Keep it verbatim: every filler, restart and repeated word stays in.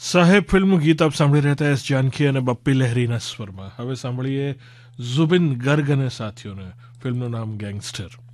સાહેબ ફિલ્મનું ગીત આપ સાંભળી રહ્યા હતા એસ જાનકી અને બપ્પી લહેરીના સ્વરમાં. હવે સાંભળીએ ઝુબિન ગર્ગ અને સાથીઓને. ફિલ્મનું નામ ગેંગસ્ટર.